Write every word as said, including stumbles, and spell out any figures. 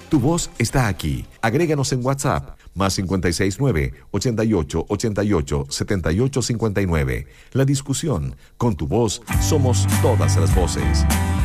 Tu voz está aquí. Agréganos en WhatsApp. Más cincuenta y seis nueve, ochenta y ocho, ochenta y ocho, setenta y ocho cincuenta y nueve. La discusión. Con tu voz somos todas las voces.